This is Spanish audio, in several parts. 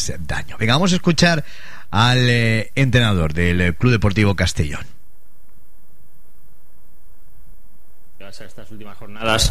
hacerles daño. Venga, vamos a escuchar al entrenador del Club Deportivo Castellón. Estas últimas jornadas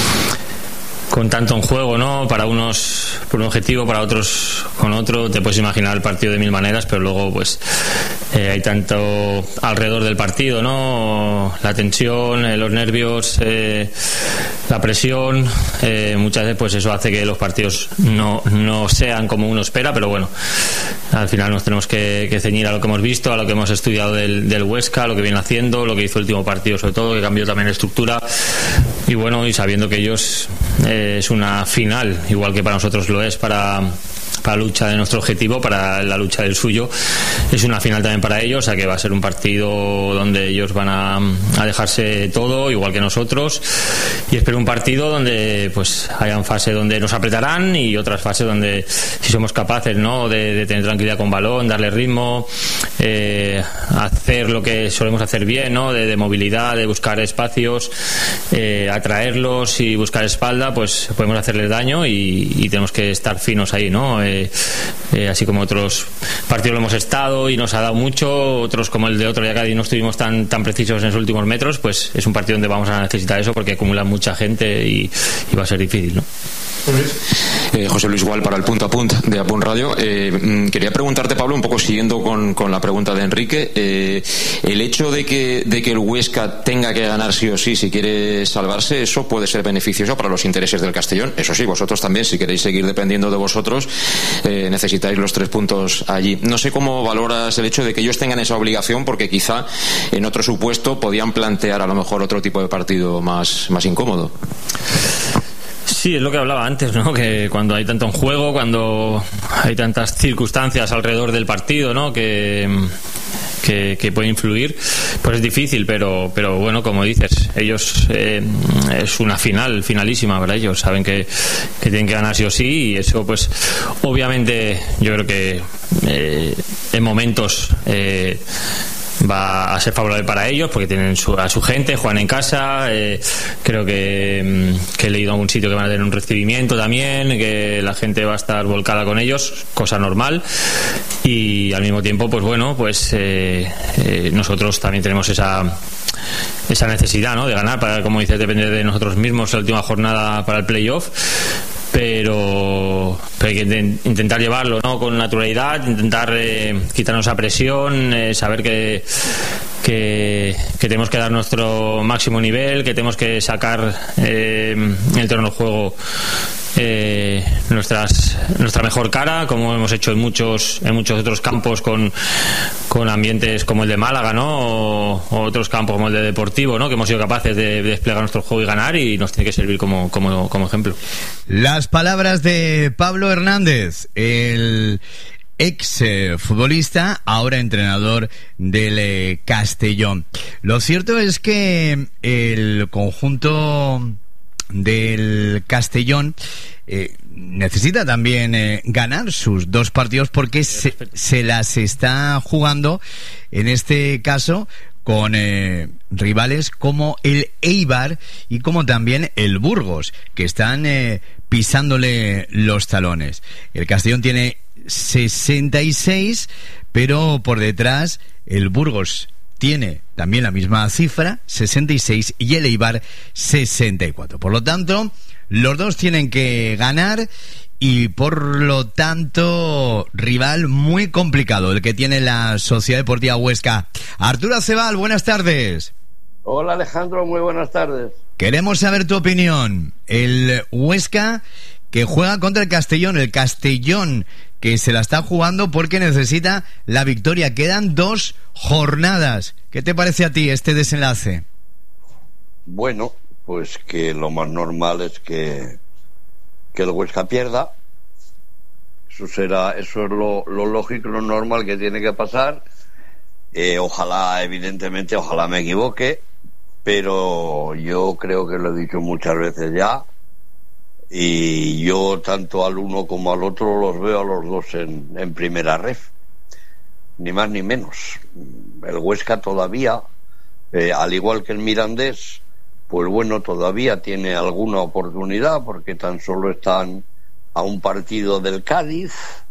con tanto en juego, ¿no? Para unos por un objetivo, para otros con otro. Te puedes imaginar el partido de mil maneras, pero luego pues hay tanto alrededor del partido, ¿no? La tensión, los nervios, la presión, muchas veces pues eso hace que los partidos no sean como uno espera, pero bueno, al final nos tenemos que ceñir a lo que hemos visto, a lo que hemos estudiado del Huesca, lo que viene haciendo, lo que hizo el último partido sobre todo, que cambió también la estructura, y bueno, y sabiendo que ellos es una final, igual que para nosotros lo es para la lucha de nuestro objetivo, para la lucha del suyo, es una final también para ellos, o sea que va a ser un partido donde ellos van a dejarse todo, igual que nosotros, y espero un partido donde pues hayan fases donde nos apretarán y otras fases donde si somos capaces, ¿no? de tener tranquilidad con balón, darle ritmo, hacer lo que solemos hacer bien, ¿no? de movilidad, de buscar espacios, atraerlos y buscar espalda, pues podemos hacerles daño y tenemos que estar finos ahí, ¿no? Así como otros partidos lo hemos estado y nos ha dado mucho, otros como el de otro día que no estuvimos tan precisos en los últimos metros, pues es un partido donde vamos a necesitar eso porque acumula mucha gente y va a ser difícil, ¿no? José Luis Gual para el Punto a Punto de Apun Radio. Quería preguntarte, Pablo, un poco siguiendo con la pregunta de Enrique, el hecho de que el Huesca tenga que ganar sí o sí si quiere salvarse, eso puede ser beneficioso para los intereses del Castellón. Eso sí, vosotros también, si queréis seguir dependiendo de vosotros, necesitáis los 3 puntos allí. No sé cómo valoras el hecho de que ellos tengan esa obligación, porque quizá en otro supuesto podían plantear a lo mejor otro tipo de partido más incómodo. Sí, es lo que hablaba antes, ¿no? Que cuando hay tanto en juego, cuando hay tantas circunstancias alrededor del partido, ¿no? Que puede influir, pues es difícil, pero bueno, como dices, ellos es una finalísima para ellos, saben que tienen que ganar sí o sí, y eso pues obviamente yo creo que en momentos va a ser favorable para ellos porque tienen a su gente, juegan en casa, creo que he leído en algún sitio que van a tener un recibimiento también, que la gente va a estar volcada con ellos, cosa normal, y al mismo tiempo pues bueno, pues nosotros también tenemos esa necesidad, ¿no? De ganar, para, como dices, depender de nosotros mismos la última jornada para el playoff, pero hay que intentar llevarlo, ¿no? Con naturalidad, intentar quitarnos esa presión, saber que tenemos que dar nuestro máximo nivel, que tenemos que sacar en el terreno de juego nuestra mejor cara, como hemos hecho en muchos otros campos con ambientes como el de Málaga, ¿no? O otros campos como el de Deportivo, ¿no? Que hemos sido capaces de desplegar nuestro juego y ganar, y nos tiene que servir como ejemplo. Las palabras de Pablo Hernández, el ex futbolista, ahora entrenador del Castellón. Lo cierto es que el conjunto del Castellón necesita también ganar sus 2 partidos porque se las está jugando, en este caso con rivales como el Eibar y como también el Burgos, que están pisándole los talones. El Castellón tiene 66, pero por detrás el Burgos tiene también la misma cifra, 66, y el Eibar 64. Por lo tanto, los dos tienen que ganar y por lo tanto rival muy complicado el que tiene la Sociedad Deportiva Huesca. Arturo Acebal, buenas tardes. Hola Alejandro, muy buenas tardes. Queremos saber tu opinión. El Huesca que juega contra el Castellón que se la está jugando porque necesita la victoria. Quedan 2 jornadas. ¿Qué te parece a ti este desenlace? Bueno, pues que lo más normal es que el Huesca pierda. Eso es lo lógico, lo normal que tiene que pasar. Ojalá me equivoque, pero yo creo que lo he dicho muchas veces ya, y yo tanto al uno como al otro los veo a los dos en primera ref, ni más ni menos. El Huesca todavía, al igual que el Mirandés, pues bueno, todavía tiene alguna oportunidad porque tan solo están a un partido del Cádiz,